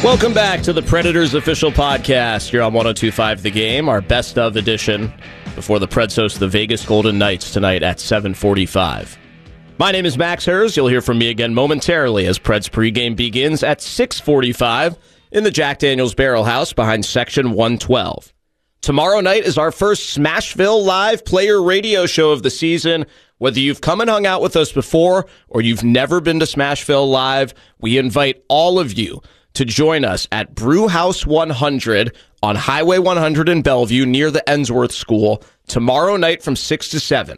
Welcome back to the Predators official podcast here on 102.5 The Game, our best of edition before the Preds host the Vegas Golden Knights tonight at 7:45. My name is Max Hers. You'll hear from me again momentarily as Preds pregame begins at 6:45 in the Jack Daniels Barrel House behind Section 112. Tomorrow night is our first Smashville live player radio show of the season. Whether you've come and hung out with us before or you've never been to Smashville Live, we invite all of you to join us at Brewhouse 100 on Highway 100 in Bellevue near the Ensworth School tomorrow night from 6 to 7.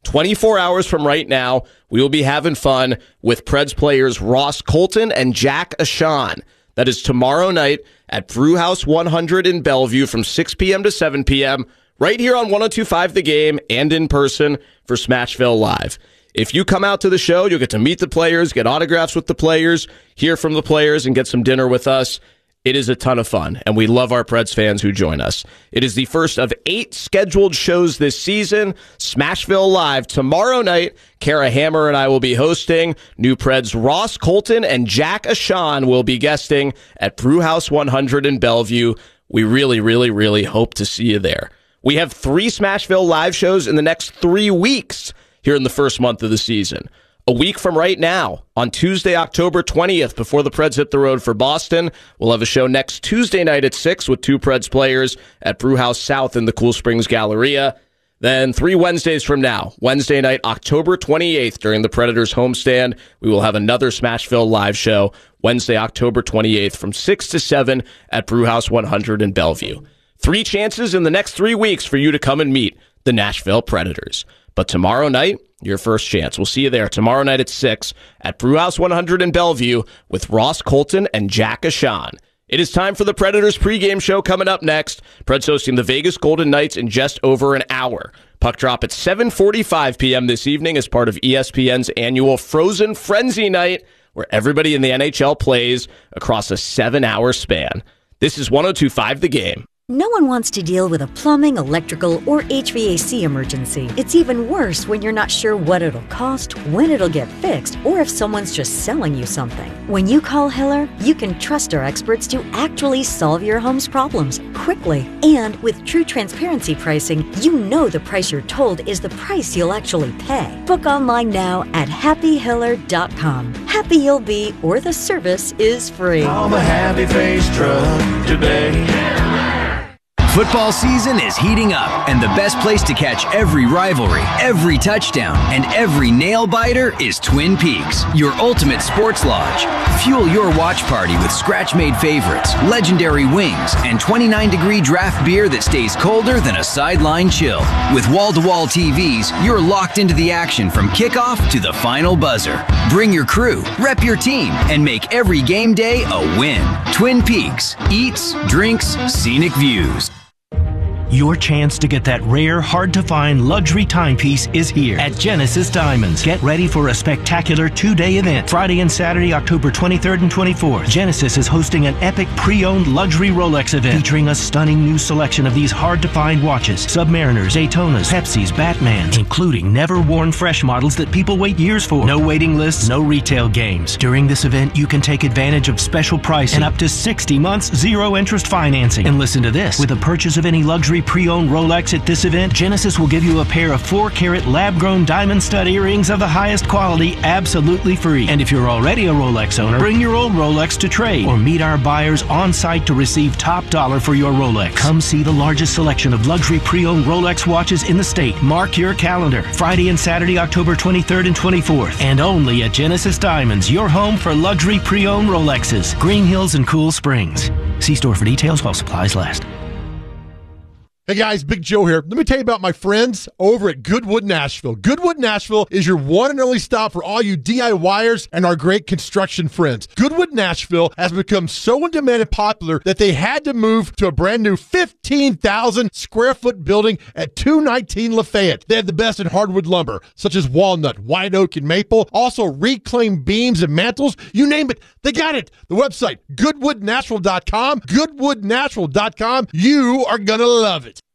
24 hours from right now, we will be having fun with Preds players Ross Colton and Jack Ashan. That is tomorrow night at Brewhouse 100 in Bellevue from 6 p.m. to 7 p.m. right here on 102.5 The Game and in person for Smashville Live. If you come out to the show, you'll get to meet the players, get autographs with the players, hear from the players, and get some dinner with us. It is a ton of fun, and we love our Preds fans who join us. It is the first of 8 scheduled shows this season. Smashville Live tomorrow night. Kara Hammer and I will be hosting. New Preds Ross Colton and Jack Ashan will be guesting at Brewhouse 100 in Bellevue. We really, really, really hope to see you there. We have 3 Smashville Live shows in the next 3 weeks here in the first month of the season. A week from right now, on Tuesday, October 20th, before the Preds hit the road for Boston, we'll have a show next Tuesday night at 6 with 2 Preds players at Brewhouse South in the Cool Springs Galleria. Then 3 Wednesdays from now, Wednesday night, October 28th, during the Predators homestand, we will have another Smashville Live show, Wednesday, October 28th, from 6 to 7 at Brewhouse 100 in Bellevue. 3 chances in the next 3 weeks for you to come and meet the Nashville Predators. But tomorrow night, your first chance. We'll see you there tomorrow night at 6 at Brewhouse 100 in Bellevue with Ross Colton and Jack Ashan. It is time for the Predators pregame show coming up next. Preds hosting the Vegas Golden Knights in just over an hour. Puck drop at 7:45 p.m. this evening as part of ESPN's annual Frozen Frenzy Night, where everybody in the NHL plays across a 7-hour span. This is 102.5 The Game. No one wants to deal with a plumbing, electrical, or HVAC emergency. It's even worse when you're not sure what it'll cost, when it'll get fixed, or if someone's just selling you something. When you call Hiller, you can trust our experts to actually solve your home's problems quickly. And with true transparency pricing, you know the price you're told is the price you'll actually pay. Book online now at happyhiller.com. Happy you'll be, or the service is free. Call the Happy Face Truck today. Football season is heating up, and the best place to catch every rivalry, every touchdown, and every nail-biter is Twin Peaks, your ultimate sports lodge. Fuel your watch party with scratch-made favorites, legendary wings, and 29-degree draft beer that stays colder than a sideline chill. With wall-to-wall TVs, you're locked into the action from kickoff to the final buzzer. Bring your crew, rep your team, and make every game day a win. Twin Peaks. Eats, drinks, scenic views. Your chance to get that rare, hard-to-find luxury timepiece is here at Genesis Diamonds. Get ready for a spectacular 2-day event. Friday and Saturday, October 23rd and 24th. Genesis is hosting an epic pre-owned luxury Rolex event featuring a stunning new selection of these hard-to-find watches. Submariners, Daytonas, Pepsis, Batmans, including never-worn fresh models that people wait years for. No waiting lists, no retail games. During this event, you can take advantage of special pricing and up to 60 months zero-interest financing. And listen to this. With a purchase of any luxury pre-owned Rolex at this event, Genesis will give you a pair of 4-carat lab-grown diamond stud earrings of the highest quality absolutely free. And if you're already a Rolex owner, bring your old Rolex to trade or meet our buyers on site to receive top dollar for your Rolex. Come see the largest selection of luxury pre-owned Rolex watches in the state. Mark your calendar. Friday and Saturday, October 23rd and 24th. And only at Genesis Diamonds, your home for luxury pre-owned Rolexes. Green Hills and Cool Springs. See store for details while supplies last. Hey guys, Big Joe here. Let me tell you about my friends over at Goodwood Nashville. Goodwood Nashville is your one and only stop for all you DIYers and our great construction friends. Goodwood Nashville has become so in demand and popular that they had to move to a brand new 15,000 square foot building at 219 Lafayette. They have the best in hardwood lumber, such as walnut, white oak, and maple. Also reclaimed beams and mantles. You name it, they got it. The website, goodwoodnashville.com. Goodwoodnashville.com. You are going to love it.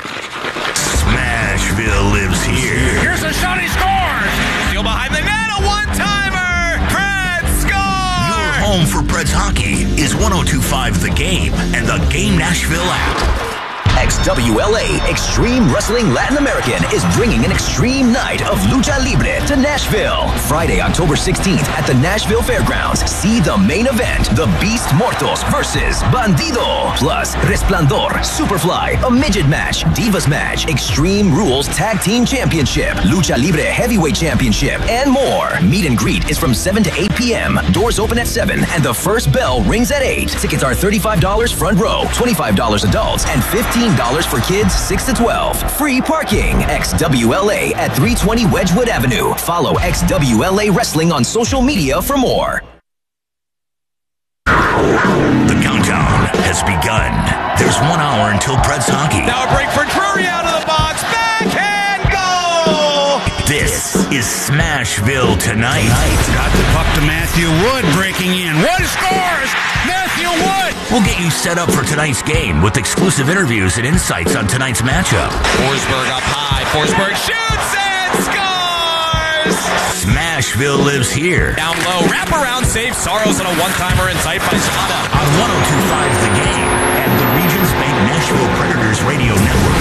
Smashville lives here. Here's a shot, he scores! Steal behind the net, a one-timer! Preds score! Your home for Preds hockey is 102.5 The Game and the Game Nashville app. XWLA Extreme Wrestling Latin American is bringing an extreme night of lucha libre to Nashville. Friday, October 16th at the Nashville Fairgrounds. See the main event, the Beast Mortos versus Bandido. Plus, Resplandor, Superfly, a midget match, Divas match, Extreme Rules Tag Team Championship, Lucha Libre Heavyweight Championship, and more. Meet and greet is from 7 to 8 p.m. Doors open at 7 and the first bell rings at 8. Tickets are $35 front row, $25 adults, and $15 for kids 6 to 12. Free parking. XWLA at 320 Wedgwood Avenue. Follow XWLA Wrestling on social media for more. The countdown has begun. There's 1 hour until Preds hockey. Now a break for Drury out of the box. Backhand goal! This is Smashville Tonight. Got the puck to Matthew Wood breaking in. Wood scores! Matthew Wood! We'll get you set up for tonight's game with exclusive interviews and insights on tonight's matchup. Forsberg up high. Forsberg shoots and scores! Smashville lives here. Down low, wraparound save. Saros on a one-timer and tight by Sada. On 102.5 The Game and the Regions Bank Nashville Predators Radio Network.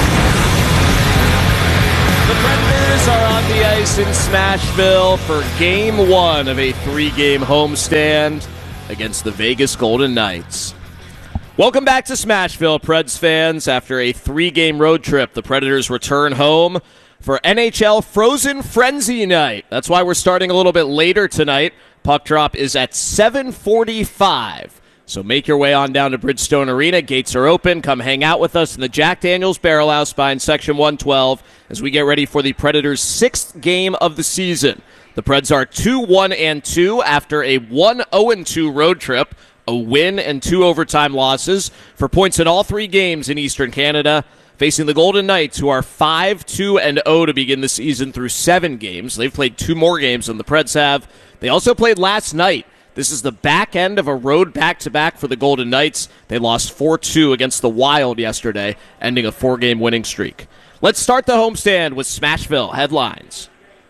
The Predators are on the ice in Smashville for Game 1 of a 3-game homestand against the Vegas Golden Knights. Welcome back to Smashville, Preds fans. After a 3-game road trip, the Predators return home for NHL Frozen Frenzy Night. That's why we're starting a little bit later tonight. Puck drop is at 7:45. So make your way on down to Bridgestone Arena. Gates are open. Come hang out with us in the Jack Daniels Barrel House behind Section 112 as we get ready for the Predators' 6th game of the season. The Preds are 2-1-2 after a 1-0-2 road trip, a win and 2 overtime losses for points in all 3 games in Eastern Canada, facing the Golden Knights, who are 5-2-0 to begin the season through 7 games. They've played 2 more games than the Preds have. They also played last night. This is the back end of a road back-to-back for the Golden Knights. They lost 4-2 against the Wild yesterday, ending a 4-game winning streak. Let's start the homestand with Smashville headlines.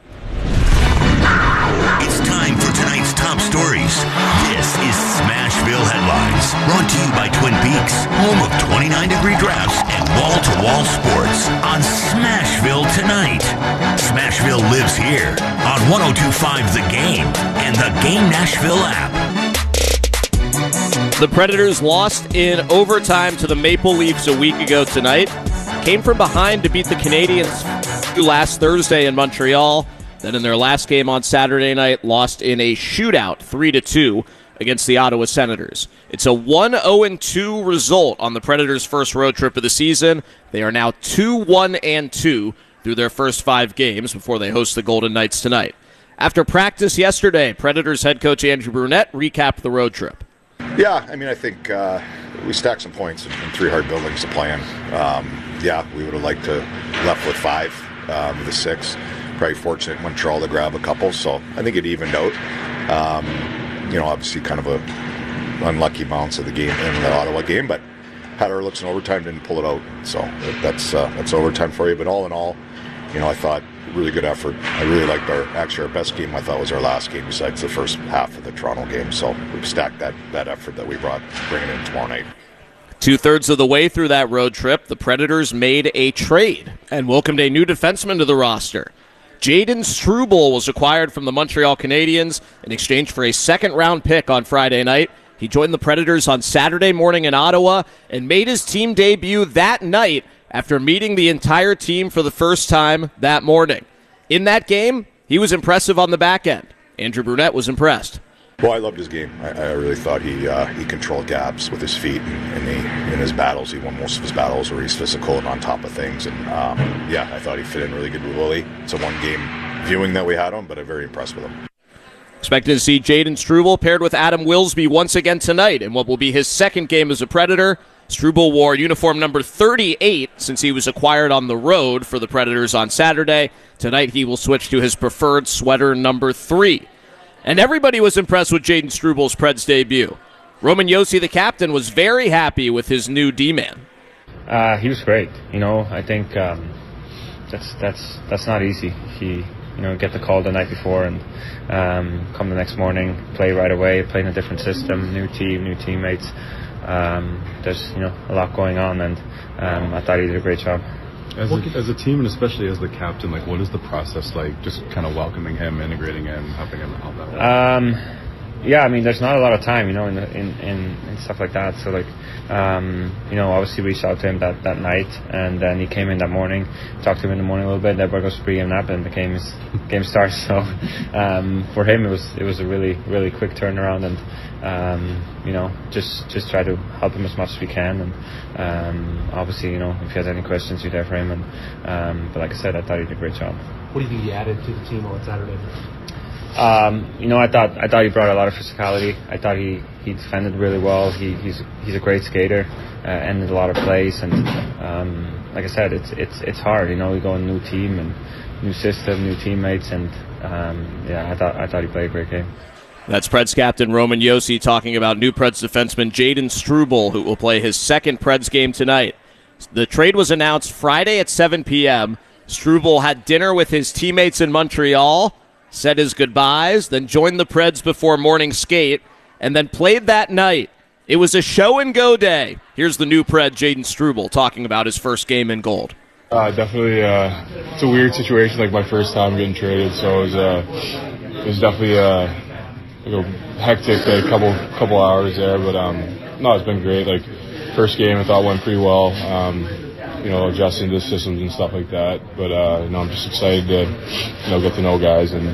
It's time for tonight's top stories. This is Smashville Headlines, brought to you by Twin Peaks, home of 29-degree drafts and wall-to-wall sports on Smashville Tonight. Smashville lives here on 102.5 The Game and the Game Nashville app. The Predators lost in overtime to the Maple Leafs a week ago tonight. Came from behind to beat the Canadiens last Thursday in Montreal. Then in their last game on Saturday night, lost in a shootout 3-2 against the Ottawa Senators. It's a 1-0-2 result on the Predators' first road trip of the season. They are now 2-1-2 through their first 5 games before they host the Golden Knights tonight. After practice yesterday, Predators head coach Andrew Brunette recapped the road trip. Yeah, I mean, I think we stacked some points in 3 hard buildings to play in. We would have liked to left with 5 with a 6. Probably fortunate in Montreal to grab a couple, so I think it evened out. Obviously kind of a unlucky bounce of the game in the Ottawa game, but had our looks in overtime, didn't pull it out. So that's overtime for you. But all in all, I thought really good effort. I really liked our best game. I thought was our last game besides the first half of the Toronto game. So we've stacked that effort that we brought, bringing in tomorrow night. 2/3 of the way through that road trip, the Predators made a trade and welcomed a new defenseman to the roster. Jaden Struble was acquired from the Montreal Canadiens in exchange for a second-round pick on Friday night. He joined the Predators on Saturday morning in Ottawa and made his team debut that night after meeting the entire team for the first time that morning. In that game, he was impressive on the back end. Andrew Brunette was impressed. Well, I loved his game. I really thought he controlled gaps with his feet, and in his battles, he won most of his battles where he's physical and on top of things. And I thought he fit in really good with Willie. It's a 1-game viewing that we had him, but I'm very impressed with him. Expected to see Jaden Struble paired with Adam Wilsby once again tonight in what will be his second game as a Predator. Struble wore uniform number 38 since he was acquired on the road for the Predators on Saturday. Tonight he will switch to his preferred sweater number 3. And everybody was impressed with Jaden Struble's Preds debut. Roman Josi, the captain, was very happy with his new D-man. He was great. I think that's not easy. He get the call the night before and come the next morning, play right away, play in a different system, new team, new teammates. There's a lot going on, and I thought he did a great job. As a team, and especially as the captain, like, what is the process like? Just kind of welcoming him, integrating him, helping him out that way. Yeah, I mean, there's not a lot of time, in stuff like that. So, like, obviously reached out to him that night, and then he came in that morning, talked to him in the morning a little bit. Then goes to pre-game nap, and the game starts. So, for him, it was a really, really quick turnaround, and just try to help him as much as we can. And obviously, if he has any questions, you're there for him. And but like I said, I thought he did a great job. What do you think he added to the team on Saturday? I thought he brought a lot of physicality. I thought he defended really well. He's a great skater, ended a lot of plays, and like I said, it's hard. We go in a new team and new system, new teammates, and I thought he played a great game. That's Preds captain Roman Josi talking about new Preds defenseman Jayden Struble, who will play his second Preds game tonight. The trade was announced Friday at 7 p.m. Struble had dinner with his teammates in Montreal, said his goodbyes, then joined the Preds before morning skate, and then played that night. It was a show-and-go day. Here's the new Pred, Jayden Struble, talking about his first game in gold. Definitely, it's a weird situation, like my first time getting traded, so it was definitely hectic, a couple hours there, but no, it's been great. Like, first game I thought went pretty well. Adjusting to systems and stuff like that. But I'm just excited to get to know guys and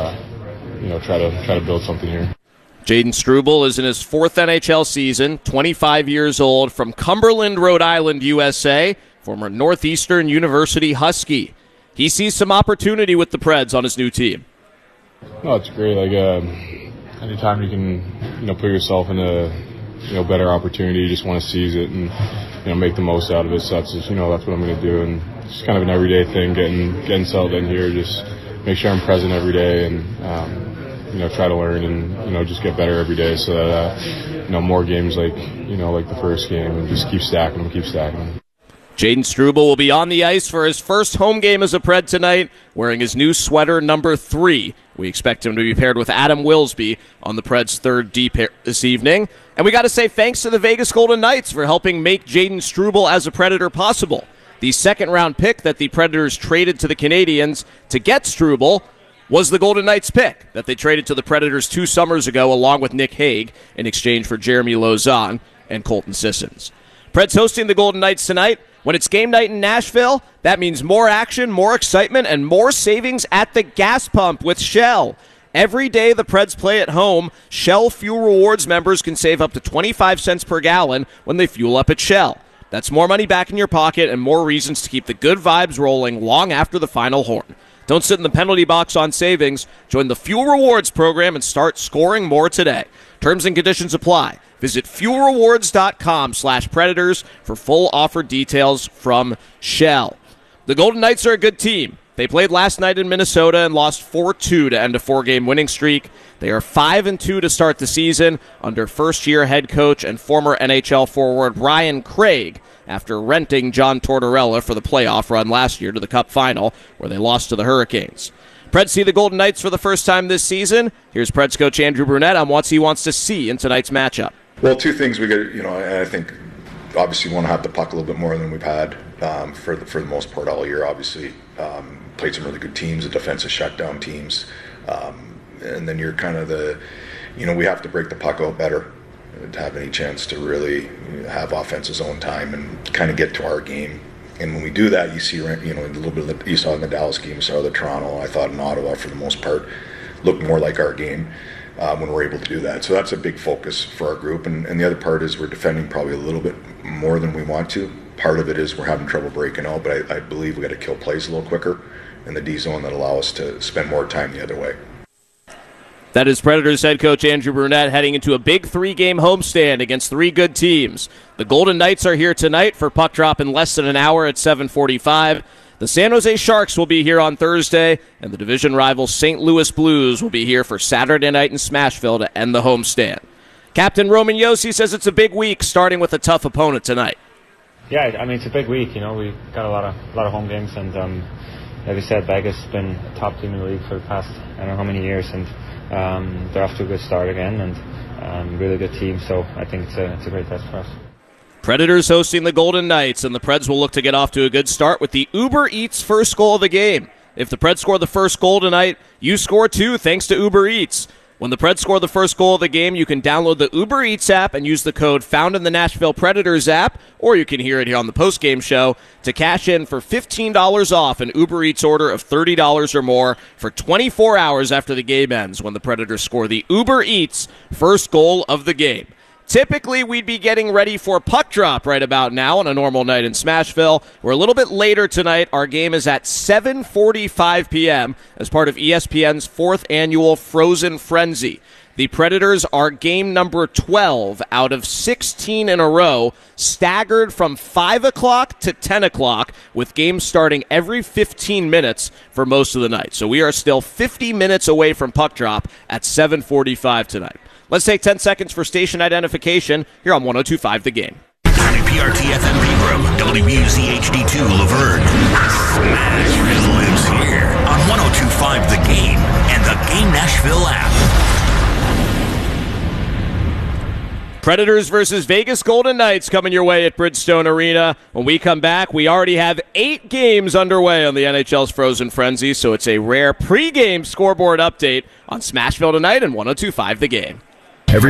try to build something here. Jayden Struble is in his fourth NHL season, 25 years old, from Cumberland, Rhode Island, USA, former Northeastern University Husky. He sees some opportunity with the Preds on his new team. No, it's great. Like anytime you can put yourself in a better opportunity, you just want to seize it and make the most out of it. So that's what I'm going to do, and it's kind of an everyday thing. Getting settled in here, just make sure I'm present every day, and try to learn and just get better every day, so that more games like the first game, and just keep stacking them. Jayden Struble will be on the ice for his first home game as a Pred tonight, wearing his new sweater number 3. We expect him to be paired with Adam Wilsby on the Preds' third D pair this evening. And we got to say thanks to the Vegas Golden Knights for helping make Jayden Struble as a Predator possible. The second-round pick that the Predators traded to the Canadiens to get Struble was the Golden Knights pick that they traded to the Predators 2 summers ago, along with Nick Hague, in exchange for Jeremy Lauzon and Colton Sissons. Preds hosting the Golden Knights tonight. When it's game night in Nashville, that means more action, more excitement, and more savings at the gas pump with Shell. Every day the Preds play at home, Shell Fuel Rewards members can save up to 25 cents per gallon when they fuel up at Shell. That's more money back in your pocket and more reasons to keep the good vibes rolling long after the final horn. Don't sit in the penalty box on savings. Join the Fuel Rewards program and start scoring more today. Terms and conditions apply. Visit fuelrewards.com/Predators for full offer details from Shell. The Golden Knights are a good team. They played last night in Minnesota and lost 4-2 to end a 4-game winning streak. They are 5-2 to start the season under first-year head coach and former NHL forward Ryan Craig after renting John Tortorella for the playoff run last year to the Cup final, where they lost to the Hurricanes. Preds see the Golden Knights for the first time this season. Here's Preds coach Andrew Brunette on what he wants to see in tonight's matchup. Well, two things we got. I think obviously want to have the puck a little bit more than we've had for the most part all year. Obviously, played some really good teams, the defensive shutdown teams, and then you're kind of we have to break the puck out better to have any chance to really have offense's own time and kind of get to our game. And when we do that, you see, a little bit of you saw in the Dallas game, you saw the Toronto. I thought in Ottawa, for the most part, looked more like our game when we're able to do that. So that's a big focus for our group. And the other part is we're defending probably a little bit more than we want to. Part of it is we're having trouble breaking out, but I believe we got to kill plays a little quicker in the D zone that allow us to spend more time the other way. That is Predators head coach Andrew Brunette heading into a big 3-game homestand against 3 good teams. The Golden Knights are here tonight for puck drop in less than an hour at 7:45. The San Jose Sharks will be here on Thursday, and the division rival St. Louis Blues will be here for Saturday night in Smashville to end the homestand. Captain Roman Josi says it's a big week, starting with a tough opponent tonight. Yeah, I mean, it's a big week. We got a lot of home games, and like we said, Vegas has been a top team in the league for the past I don't know how many years, and they're off to a good start again, and really good team. So I think it's a great test for us. Predators hosting the Golden Knights, and the Preds will look to get off to a good start with the Uber Eats first goal of the game. If the Preds score the first goal tonight, you score too, thanks to Uber Eats. When the Preds score the first goal of the game, you can download the Uber Eats app and use the code found in the Nashville Predators app, or you can hear it here on the postgame show, to cash in for $15 off an Uber Eats order of $30 or more for 24 hours after the game ends when the Predators score the Uber Eats first goal of the game. Typically, we'd be getting ready for puck drop right about now on a normal night in Smashville. We're a little bit later tonight. Our game is at 7:45 p.m. as part of ESPN's 4th annual Frozen Frenzy. The Predators are game number 12 out of 16 in a row, staggered from 5 o'clock to 10 o'clock, with games starting every 15 minutes for most of the night. So we are still 50 minutes away from puck drop at 7:45 tonight. Let's take 10 seconds for station identification here on 102.5 The Game. WPRT FM Pegram, WZHD2 Laverne. Smashville lives here on 102.5 The Game and the Game Nashville app. Predators versus Vegas Golden Knights coming your way at Bridgestone Arena. When we come back, we already have 8 games underway on the NHL's Frozen Frenzy, so it's a rare pregame scoreboard update on Smashville tonight and 102.5 The Game.